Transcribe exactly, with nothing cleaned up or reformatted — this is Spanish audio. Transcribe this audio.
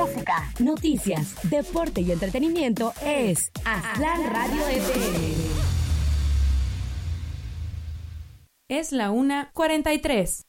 música, noticias, deporte y entretenimiento es Aztlán Radio F M. Es la una cuarenta y tres.